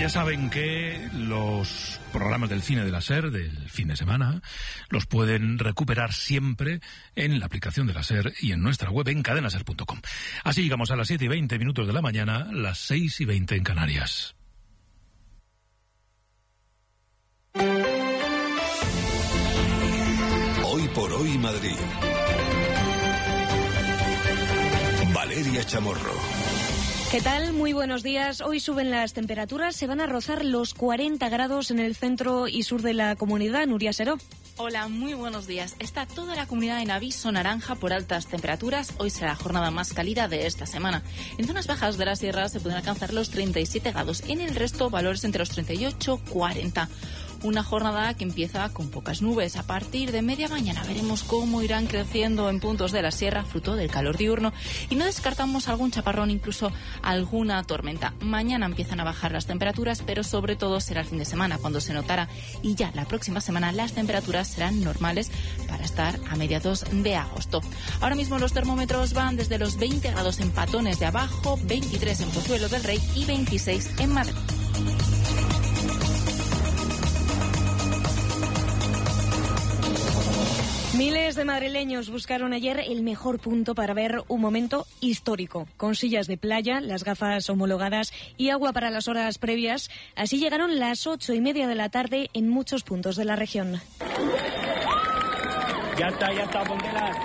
Ya saben que los programas del cine de la SER del fin de semana los pueden recuperar siempre en la aplicación de la SER y en nuestra web en cadenaser.com. Así llegamos a las 7:20 de la mañana, las 6:20 en Canarias. Hoy por hoy Madrid. Valeria Chamorro. ¿Qué tal? Muy buenos días. Hoy suben las temperaturas, se van a rozar los 40 grados en el centro y sur de la comunidad. Nuria Seró. Hola, muy buenos días. Está toda la comunidad en aviso naranja por altas temperaturas. Hoy será la jornada más cálida de esta semana. En zonas bajas de la sierra se pueden alcanzar los 37 grados. En el resto, valores entre los 38 y 40. Una jornada que empieza con pocas nubes. A partir de media mañana veremos cómo irán creciendo en puntos de la sierra, fruto del calor diurno, y no descartamos algún chaparrón, incluso alguna tormenta. Mañana empiezan a bajar las temperaturas, pero sobre todo será el fin de semana cuando se notará, y ya la próxima semana las temperaturas serán normales para estar a mediados de agosto. Ahora mismo los termómetros van desde los 20 grados en Patones de Abajo, 23 en Pozuelo del Rey y 26 en Madrid. Miles de madrileños buscaron ayer el mejor punto para ver un momento histórico, con sillas de playa, las gafas homologadas y agua para las horas previas. Así llegaron las 8:30 de la tarde en muchos puntos de la región. Ya está, póntelas.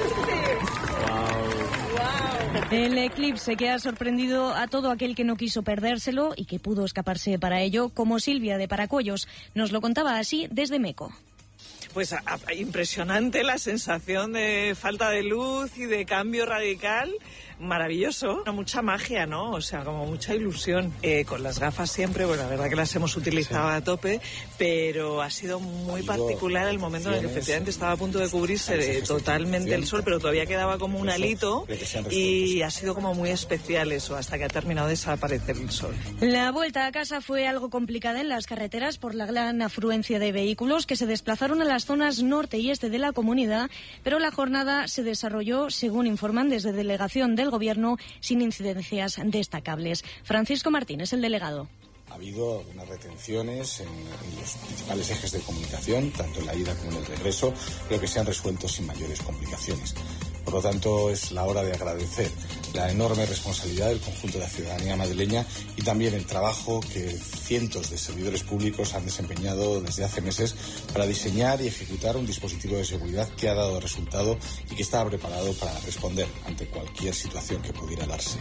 El eclipse que ha sorprendido a todo aquel que no quiso perdérselo y que pudo escaparse para ello, como Silvia de Paracuellos. Nos lo contaba así desde Meco. Pues impresionante la sensación de falta de luz y de cambio radical. Maravilloso, mucha magia, ¿no? O sea, como mucha ilusión. Con las gafas siempre, bueno, la verdad que las hemos utilizado a tope, pero ha sido muy particular el momento en el que efectivamente estaba a punto de cubrirse totalmente el sol, pero todavía quedaba como un alito y ha sido como muy especial eso, hasta que ha terminado de desaparecer el sol. La vuelta a casa fue algo complicada en las carreteras por la gran afluencia de vehículos que se desplazaron a las zonas norte y este de la comunidad, pero la jornada se desarrolló, según informan desde Delegación del Gobierno, sin incidencias destacables. Francisco Martínez, el delegado. Ha habido algunas retenciones en los principales ejes de comunicación, tanto en la ida como en el regreso, pero que se han resuelto sin mayores complicaciones. Por lo tanto, es la hora de agradecer la enorme responsabilidad del conjunto de la ciudadanía madrileña y también el trabajo que cientos de servidores públicos han desempeñado desde hace meses para diseñar y ejecutar un dispositivo de seguridad que ha dado resultado y que estaba preparado para responder ante cualquier situación que pudiera darse.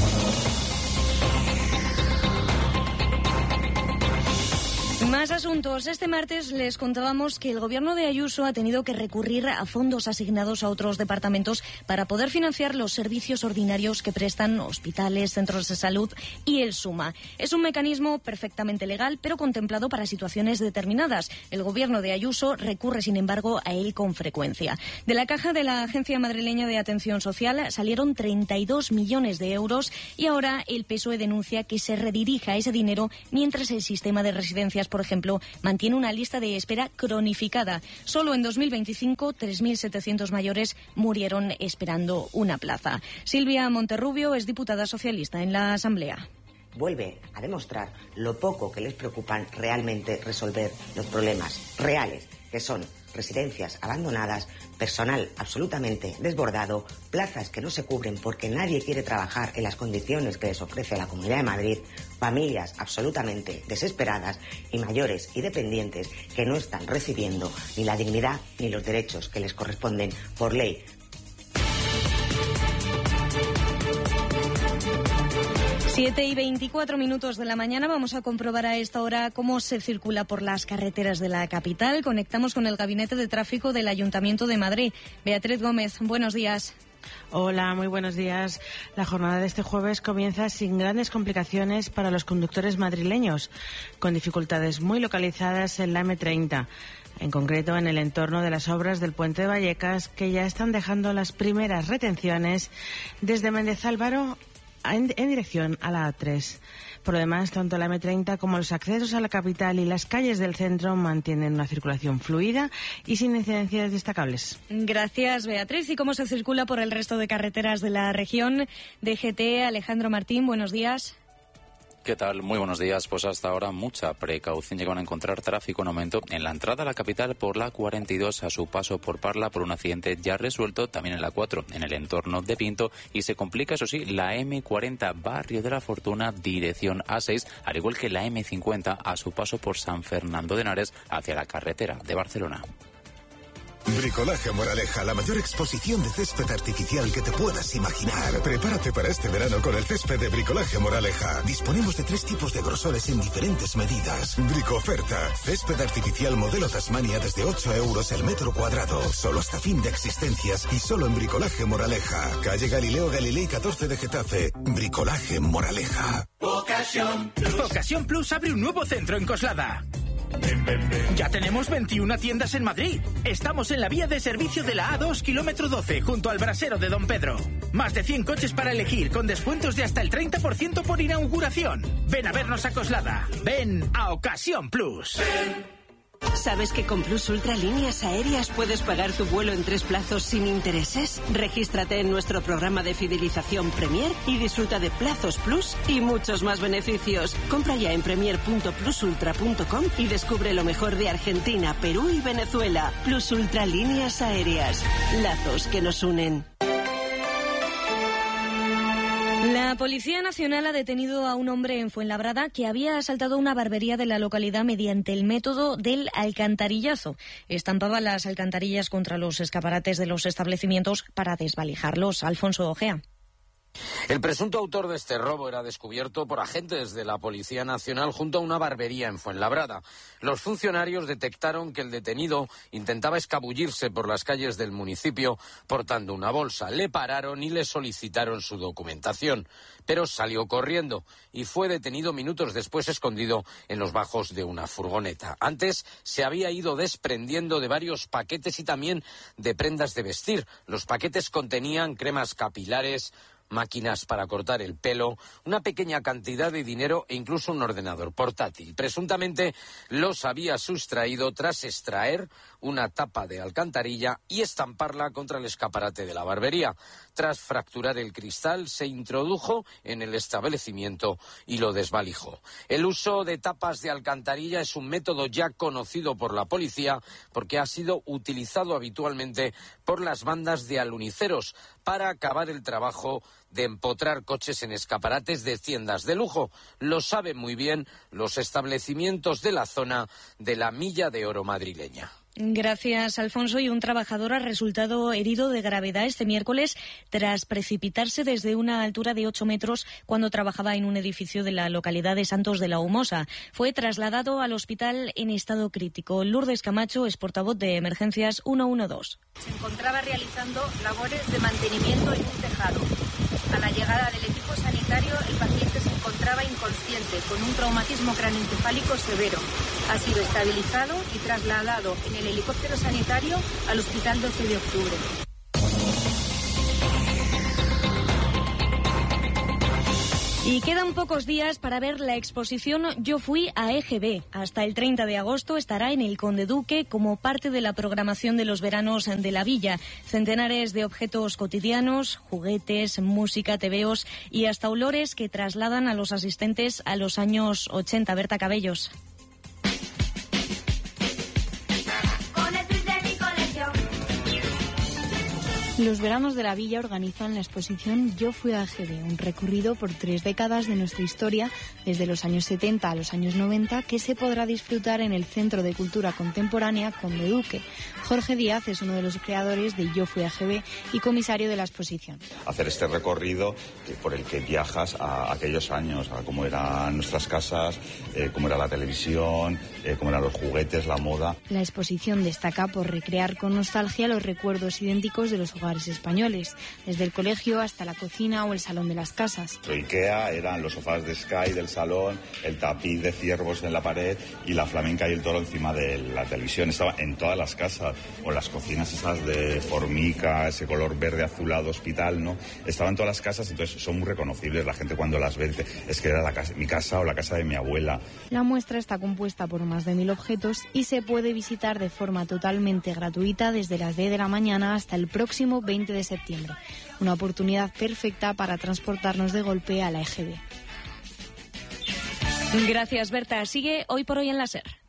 Más asuntos. Este martes les contábamos que el gobierno de Ayuso ha tenido que recurrir a fondos asignados a otros departamentos para poder financiar los servicios ordinarios que prestan hospitales, centros de salud y el SUMA. Es un mecanismo perfectamente legal, pero contemplado para situaciones determinadas. El gobierno de Ayuso recurre, sin embargo, a él con frecuencia. De la caja de la Agencia Madrileña de Atención Social salieron 32 millones de euros y ahora el PSOE denuncia que se redirija ese dinero mientras el sistema de residencias, por ejemplo, mantiene una lista de espera cronificada. Solo en 2025, 3.700 mayores murieron esperando una plaza. Silvia Monterrubio es diputada socialista en la Asamblea. Vuelve a demostrar lo poco que les preocupan realmente resolver los problemas reales, que son residencias abandonadas, personal absolutamente desbordado, plazas que no se cubren porque nadie quiere trabajar en las condiciones que les ofrece la Comunidad de Madrid, familias absolutamente desesperadas y mayores y dependientes que no están recibiendo ni la dignidad ni los derechos que les corresponden por ley. Siete y 24 minutos de la mañana. Vamos a comprobar a esta hora cómo se circula por las carreteras de la capital. Conectamos con el Gabinete de Tráfico del Ayuntamiento de Madrid. Beatriz Gómez, buenos días. Hola, muy buenos días. La jornada de este jueves comienza sin grandes complicaciones para los conductores madrileños, con dificultades muy localizadas en la M30. En concreto, en el entorno de las obras del Puente de Vallecas, que ya están dejando las primeras retenciones desde Méndez Álvaro en dirección a la A3. Por lo demás, tanto la M30 como los accesos a la capital y las calles del centro mantienen una circulación fluida y sin incidencias destacables. Gracias, Beatriz. ¿Y cómo se circula por el resto de carreteras de la región? DGT, Alejandro Martín, buenos días. ¿Qué tal? Muy buenos días. Pues hasta ahora mucha precaución. Llegan a encontrar tráfico en aumento en la entrada a la capital por la 42 a su paso por Parla por un accidente ya resuelto, también en la 4 en el entorno de Pinto, y se complica, eso sí, la M40 Barrio de la Fortuna dirección A6, al igual que la M50 a su paso por San Fernando de Henares hacia la carretera de Barcelona. Bricolaje Moraleja, la mayor exposición de césped artificial que te puedas imaginar. Prepárate para este verano con el césped de Bricolaje Moraleja. Disponemos de 3 tipos de grosores en diferentes medidas. Bricoferta, césped artificial modelo Tasmania desde 8 euros el metro cuadrado. Solo hasta fin de existencias y solo en Bricolaje Moraleja. Calle Galileo Galilei 14 de Getafe. Bricolaje Moraleja. Ocasión Plus. Ocasión Plus abre un nuevo centro en Coslada. Ya tenemos 21 tiendas en Madrid. Estamos en la vía de servicio de la A2, kilómetro 12, junto al brasero de Don Pedro. Más de 100 coches para elegir, con descuentos de hasta el 30% por inauguración. Ven a vernos a Coslada. Ven a Ocasión Plus. ¿Sabes que con Plus Ultra Líneas Aéreas puedes pagar tu vuelo en 3 plazos sin intereses? Regístrate en nuestro programa de fidelización Premier y disfruta de plazos Plus y muchos más beneficios. Compra ya en premier.plusultra.com y descubre lo mejor de Argentina, Perú y Venezuela. Plus Ultra Líneas Aéreas. Lazos que nos unen. La Policía Nacional ha detenido a un hombre en Fuenlabrada que había asaltado una barbería de la localidad mediante el método del alcantarillazo. Estampaba las alcantarillas contra los escaparates de los establecimientos para desvalijarlos. Alfonso Ojea. El presunto autor de este robo era descubierto por agentes de la Policía Nacional junto a una barbería en Fuenlabrada. Los funcionarios detectaron que el detenido intentaba escabullirse por las calles del municipio portando una bolsa. Le pararon y le solicitaron su documentación, pero salió corriendo y fue detenido minutos después escondido en los bajos de una furgoneta. Antes se había ido desprendiendo de varios paquetes y también de prendas de vestir. Los paquetes contenían cremas capilares, máquinas para cortar el pelo, una pequeña cantidad de dinero e incluso un ordenador portátil. Presuntamente los había sustraído tras extraer una tapa de alcantarilla y estamparla contra el escaparate de la barbería. Tras fracturar el cristal, se introdujo en el establecimiento y lo desvalijó. El uso de tapas de alcantarilla es un método ya conocido por la policía porque ha sido utilizado habitualmente por las bandas de aluniceros para acabar el trabajo de empotrar coches en escaparates de tiendas de lujo. Lo saben muy bien los establecimientos de la zona de la Milla de Oro madrileña. Gracias, Alfonso. Y un trabajador ha resultado herido de gravedad este miércoles tras precipitarse desde una altura de 8 metros cuando trabajaba en un edificio de la localidad de Santos de la Humosa. Fue trasladado al hospital en estado crítico. Lourdes Camacho es portavoz de Emergencias 112. Se encontraba realizando labores de mantenimiento en un tejado. A la llegada del equipo sanitario, el paciente se encontraba inconsciente, con un traumatismo craneoencefálico severo. Ha sido estabilizado y trasladado en el helicóptero sanitario al Hospital 12 de Octubre. Y quedan pocos días para ver la exposición Yo fui a EGB. Hasta el 30 de agosto estará en el Conde Duque como parte de la programación de los veranos de la villa. Centenares de objetos cotidianos, juguetes, música, tebeos y hasta olores que trasladan a los asistentes a los años 80. Berta Cabellos. Los veranos de la villa organizan la exposición Yo fui a EGB, un recorrido por 3 décadas de nuestra historia, desde los años 70 a los años 90, que se podrá disfrutar en el Centro de Cultura Contemporánea Conde Duque. Jorge Díaz es uno de los creadores de Yo fui a EGB y comisario de la exposición. Hacer este recorrido por el que viajas a aquellos años, a cómo eran nuestras casas, cómo era la televisión, cómo eran los juguetes, la moda. La exposición destaca por recrear con nostalgia los recuerdos idénticos de los hogares españoles, desde el colegio hasta la cocina o el salón de las casas. IKEA eran los sofás de Sky del salón, el tapiz de ciervos en la pared y la flamenca y el toro encima de la televisión. Estaba en todas las casas, o las cocinas esas de formica, ese color verde azulado hospital, ¿no? Estaban en todas las casas, entonces son muy reconocibles. La gente cuando las ve dice, es que era mi casa o la casa de mi abuela. La muestra está compuesta por más de 1000 objetos y se puede visitar de forma totalmente gratuita desde las 10 de la mañana hasta el próximo 20 de septiembre. Una oportunidad perfecta para transportarnos de golpe a la EGB. Gracias, Berta. Sigue Hoy por Hoy en la SER.